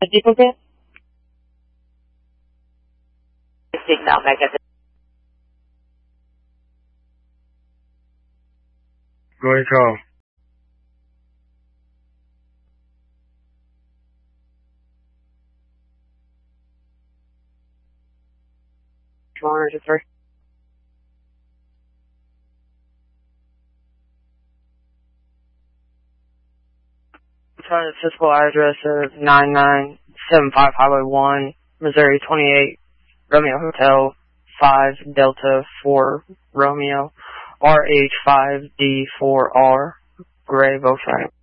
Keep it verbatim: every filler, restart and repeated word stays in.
Depot bit? Six out back at the... Go ahead, call. One to three. Front physical address of nine nine seven five Highway one, Missouri twenty-eight, Romeo Hotel, five Delta four Romeo, R H five D four R, Gray Volkswagen.